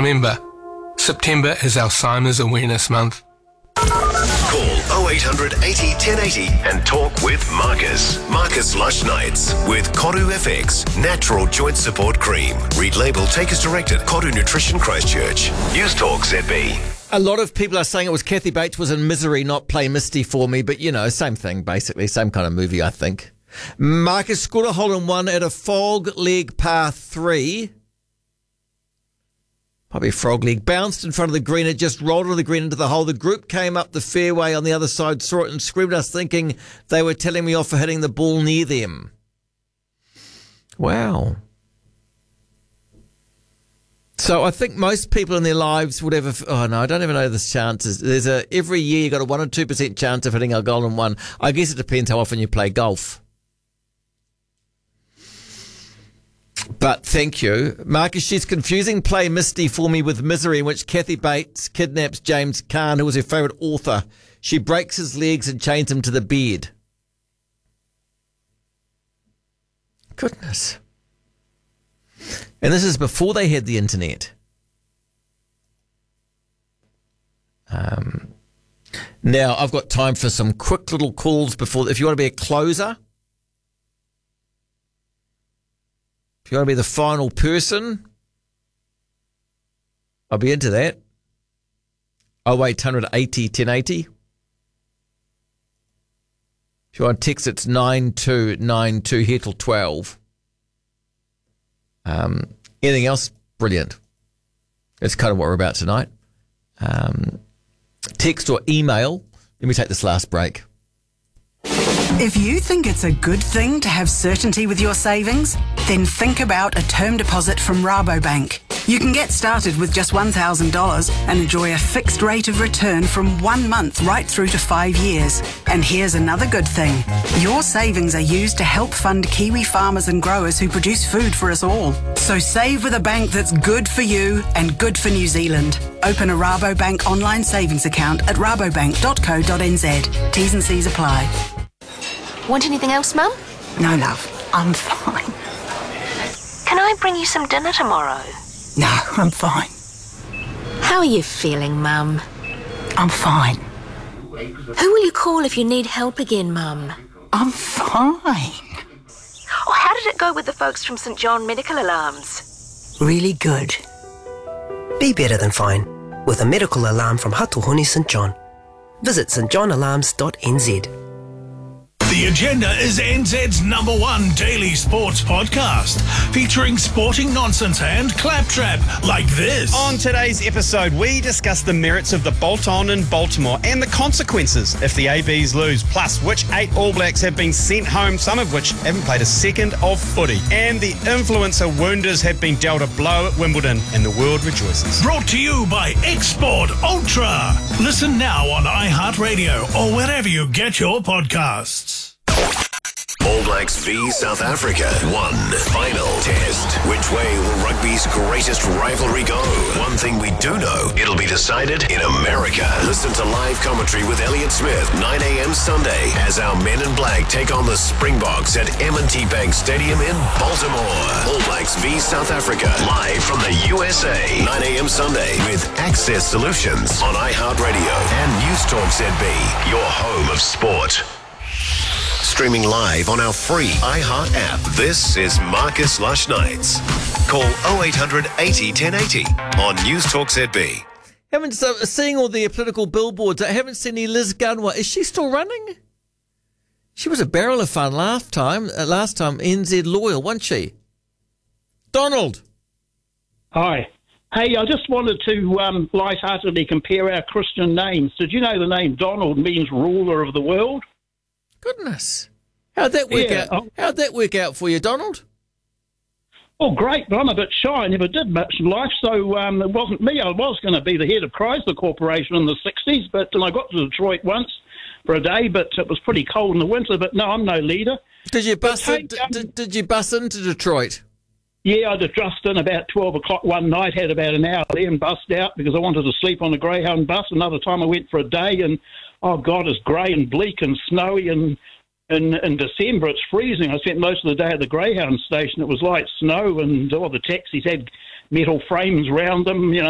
Remember, September is Alzheimer's Awareness Month. Call 0800 80 1080 and talk with Marcus. Marcus Lush Nights with Koru FX Natural Joint Support Cream. Read label, take as directed. Koru Nutrition Christchurch. News Talk ZB. A lot of people are saying it was Kathy Bates was in Misery, not Play Misty for Me, but same thing basically, same kind of movie I think. Marcus scored a hole in one at a Fog Leg par 3. Probably Frog Leg. Bounced in front of the green. It just rolled on the green into the hole. The group came up the fairway on the other side, saw it and screamed at us thinking they were telling me off for hitting the ball near them. Wow. So I think most people in their lives would have I don't even know the chances. Every year you got a 1 or 2% chance of hitting a golden one. I guess it depends how often you play golf. But thank you. Marcus, she's confusing Play Misty for Me with Misery, in which Kathy Bates kidnaps James Caan, who was her favourite author. She breaks his legs and chains him to the bed. Goodness. And this is before they had the internet. Now, I've got time for some quick little calls before. If you want to be a closer, if you want to be the final person, I'll be into that. 0800 80 1080. If you want to text, it's 9292 here till 12. Anything else? Brilliant. That's kind of what we're about tonight. Text or email. Let me take this last break. If you think it's a good thing to have certainty with your savings, then think about a term deposit from Rabobank. You can get started with just $1,000 and enjoy a fixed rate of return from 1 month right through to 5 years. And here's another good thing. Your savings are used to help fund Kiwi farmers and growers who produce food for us all. So save with a bank that's good for you and good for New Zealand. Open a Rabobank online savings account at rabobank.co.nz. T's and C's apply. Want anything else, Mum? No, love. I'm fine. Can I bring you some dinner tomorrow? No, I'm fine. How are you feeling, Mum? I'm fine. Who will you call if you need help again, Mum? I'm fine. Oh, how did it go with the folks from St John Medical Alarms? Really good. Be better than fine with a medical alarm from Hatuhoni St John. Visit stjohnalarms.nz. The Agenda is NZ's #1 daily sports podcast, featuring sporting nonsense and claptrap like this. On today's episode, we discuss the merits of the bolt-on in Baltimore and the consequences if the ABs lose, plus which 8 All Blacks have been sent home, some of which haven't played a second of footy. And the influencer wounders have been dealt a blow at Wimbledon, and the world rejoices. Brought to you by Export Ultra. Listen now on iHeartRadio or wherever you get your podcasts. All Blacks v South Africa. One final test. Which way will rugby's greatest rivalry go? One thing we do know, it'll be decided in America. Listen to live commentary with Elliot Smith, 9 a.m. Sunday, as our men in black take on the Springboks at M&T Bank Stadium in Baltimore. All Blacks v South Africa, live from the USA, 9 a.m. Sunday, with Access Solutions on iHeartRadio and News Talk ZB, your home of sport. Streaming live on our free iHeart app. This is Marcus Lush Nights. Call 0800 80 1080 on News Talk ZB. Seeing all the political billboards, I haven't seen any Liz Gunwa. Is she still running? She was a barrel of fun last time NZ Loyal, wasn't she? Donald. Hi. Hey, I just wanted to lightheartedly compare our Christian names. Did you know the name Donald means ruler of the world? Goodness. How'd that work out? How'd that work out for you, Donald? Oh, great, but I'm a bit shy. I never did much in life, so it wasn't me. I was going to be the head of Chrysler Corporation in the 60s, but I got to Detroit once for a day, but it was pretty cold in the winter. But no, I'm no leader. Did you bus into Detroit? Yeah, I just in about 12 o'clock one night, had about an hour there and bussed out because I wanted to sleep on the Greyhound bus. Another time I went for a day and, oh, God, it's grey and bleak and snowy, and in December it's freezing. I spent most of the day at the Greyhound station. It was light snow, and all the taxis had metal frames round them,